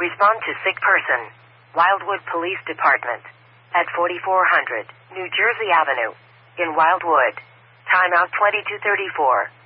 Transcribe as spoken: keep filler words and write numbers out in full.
Respond to sick person. Wildwood Police Department. At forty-four hundred New Jersey Avenue. In Wildwood. Timeout twenty-two thirty-four.